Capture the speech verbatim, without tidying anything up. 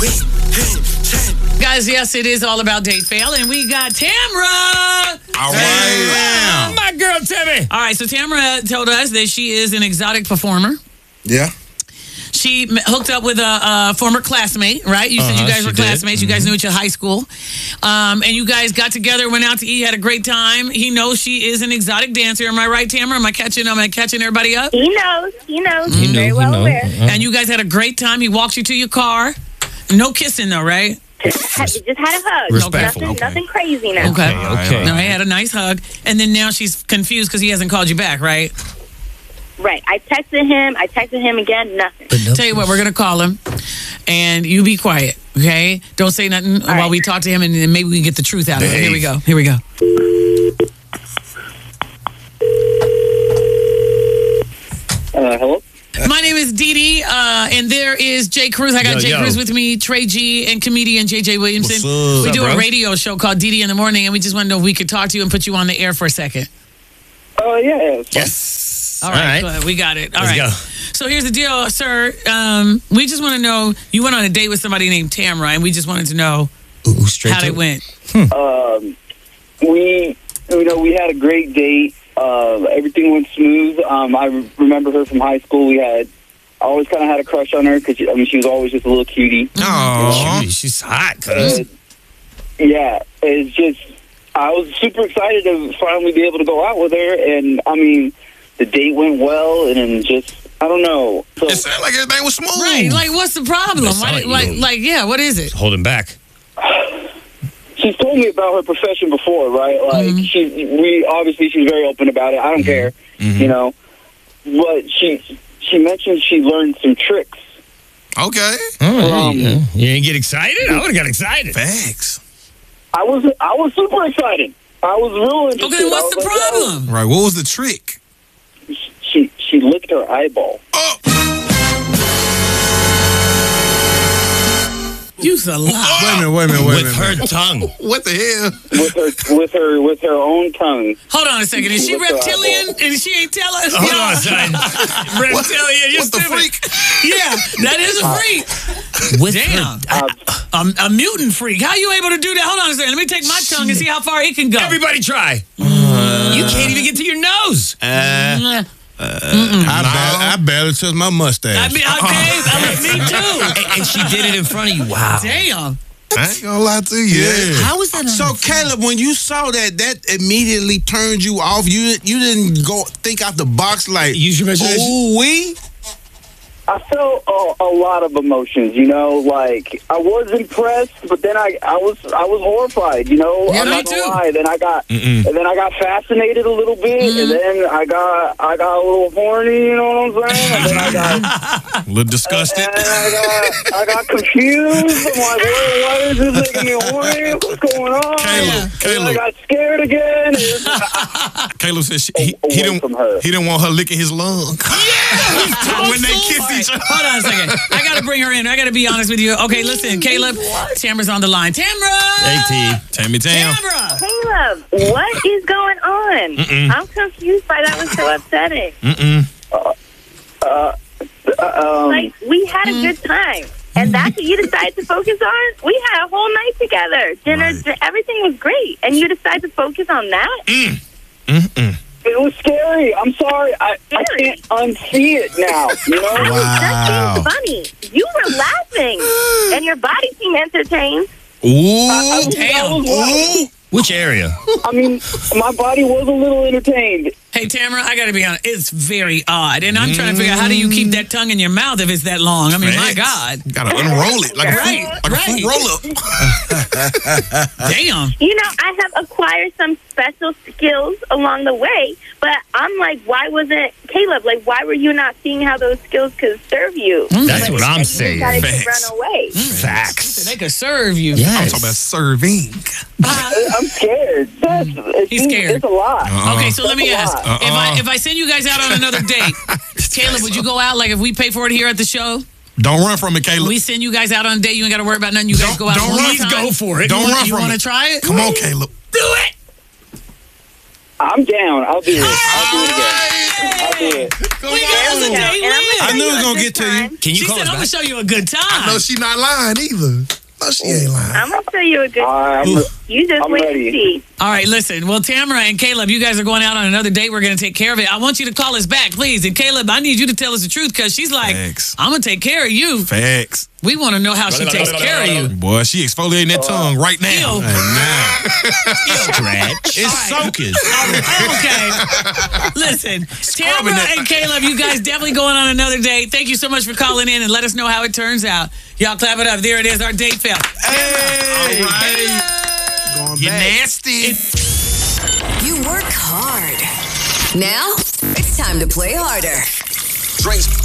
Guys, yes, it is all about date fail, and we got Tamra. All right. Tamra. My girl, Tammy. All right, so Tamra told us that she is an exotic performer. Yeah. She m- hooked up with a, a former classmate, right? You said Uh-huh, you guys she were did. classmates. You guys knew each other high school. Um, and you guys got together, went out to eat, had a great time. He knows she is an exotic dancer. Am I right, Tamra? Am I catching, am I catching everybody up? He knows. He knows. He He's knew, very he well know. aware. Uh-huh. And you guys had a great time. He walked you to your car. No kissing, though, right? Just had, just had a hug. Respectful. Nothing, Okay. nothing crazy now. Okay. okay. No, he had a nice hug. And then now she's confused because he hasn't called you back, right? Right. I texted him. I texted him again. Nothing. Tell you what, we're going to call him. And you be quiet, okay? Don't say nothing while right. we talk to him, and then maybe we can get the truth out of it. Here we go. Here we go. Uh, hello? My name is Dee Dee, uh, and there is Jay Cruz. I got Yo, Jay yo. Cruz with me, Trey G, and comedian J J Williamson. What's up? We What's do up, a bro? radio show called Dee Dee in the Morning, and we just want to know if we could talk to you and put you on the air for a second. Oh, yeah. it's fine. Yes. All right, good. We got it. All Let's right. go. So here's the deal, sir. Um, we just want to know, you went on a date with somebody named Tamra, and we just wanted to know Ooh, straight how to it went. Um, we, you know, we had a great date. Uh, everything went smooth. Um, I re- remember her from high school. We had, I always kind of had a crush on her because, I mean, she was always just a little cutie. Aww. She- she's hot, cuz. Uh, yeah, it's just, I was super excited to finally be able to go out with her. And, I mean, the date went well, and then just, I don't know. So, It sounded like everything was smooth. Right. Like, what's the problem? That's Why, like- like, like, yeah, what is it? Holding back. she's told me about her profession before, right? Like, Mm-hmm. she, we, obviously, she's very open about it. I don't care, you know. But she, she mentioned she learned some tricks. Okay. Oh, Um, yeah. You didn't get excited? I would have got excited. Facts. I was, I was super excited. I was real interested. Okay, I what's was the like, problem? Right. What was the trick? "Oh." She, she licked her eyeball. Oh. You's a lie. Wait a minute. Wait a minute. Wait a With minute. her tongue. What the hell? with her with her with her own tongue. Hold on a second. Is she What's the reptilian? eyeball? And she ain't tell us? Hold Yeah. on, son. Reptilian. You're What the stupid. freak? Yeah, that is a freak. With Damn. her. A, a mutant freak. How you able to do that? Hold on a second. Let me take my tongue and see how far it can go. Everybody try. You can't even get to your nose. Mm. I, barely, I barely touched my mustache. I mean, okay, I mean, me too. And, and she did it in front of you. Wow. Damn. I ain't gonna lie to you. Yeah. How was that? So Caleb, when you saw that, that immediately turned you off. You you didn't go think out the box like, Use your imagination. ooh wee. I felt a, a lot of emotions, you know. Like I was impressed, but then I, I was I was horrified, you know. Yeah, I'm me not gonna too. lie. Then I got Mm-mm. and then I got fascinated a little bit, Mm-hmm. and then I got I got a little horny, you know what I'm saying? And then I got A little disgusted. and I got I got confused. I'm like, why, why is this making me horny? What's going on? Caleb, And then I Caleb. got scared again. And Caleb said she, he, Away he didn't from her. he didn't want her licking his lung. when they kiss All right, each other. hold on a second. I got to bring her in. I got to be honest with you. Okay, listen, Caleb. Tamra's on the line. Tamra! Hey, T. Tammy Tam. Tamra! Caleb, what is going on? I'm confused by that. Was so upsetting. Mm-mm. uh, um, Like we had a good time, and that's what you decided to focus on. We had a whole night together. Dinner, Right. dr- everything was great, and you decided to focus on that. Mm-mm. it was scary. I'm sorry. I, I Scary. can't unsee it now. You know. I was Wow. just being funny. You were laughing, and your body seemed entertained. I, Ooh. was, I, was laughing. Which area? I mean, my body was a little entertained. Hey, Tamra, I got to be honest. It's very odd. And I'm trying to figure out how do you keep that tongue in your mouth if it's that long? I mean, my God. You gotta unroll it like a Right, fruit, like right. a fruit roll up. Damn. You know, I have acquired some special skills along the way, but I'm like, why wasn't Caleb? Like, why were you not seeing how those skills could serve you? That's what I'm And you saying. decided to Facts. run away. Facts. They could serve you. I'm Yes. talking about serving. I'm scared. That's, it's, He's scared. It's a lot. Uh-uh. Okay, so let me That's a ask. lot. If I Uh-uh. if I send you guys out on another date, Caleb, would you go out? Like if we pay for it here at the show? Don't run from it, Caleb. We send you guys out on a date, you ain't got to worry about nothing. You guys Don't- go out don't one run. more time. Go for it. Don't you run You from want to it. try it? Come on, Caleb. Do it. I'm down. I'll do it. I'll do it again. I'll do it. We got us a Yeah, date and I'm win. gonna I show knew it you was a gonna good get to you. time. Can you She call said, us I'm going back? to show you a good time. No, she not lying either. No, she ain't lying. I'm gonna show you a good All right, time. I'm, You just I'm wait ready. and see. All right, listen. Well, Tamara and Caleb, you guys are going out on another date. We're going to take care of it. I want you to call us back, please. And Caleb, I need you to tell us the truth because she's like, Thanks. I'm going to take care of you. Facts. We want to know how she takes care of you. Boy, she exfoliating that tongue right now. Ew. Scratch. It's All right. soaking. Okay. Listen, Tamara that. and Caleb, you guys definitely going on another date. Thank you so much for calling in and let us know how it turns out. Y'all clap it up. There it is, our date fail. Hey, All right. Caleb. Going you back. nasty. You work hard. Now, it's time to play harder. Drinks